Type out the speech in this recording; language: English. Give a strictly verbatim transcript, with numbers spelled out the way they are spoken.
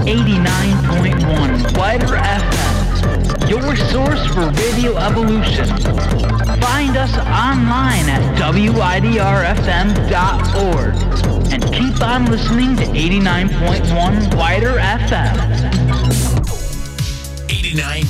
eighty-nine point one Wider F M, your source for radio evolution. Find us online at W I D R F M dot org and keep on listening to eighty-nine point one Wider F M. eighty-nine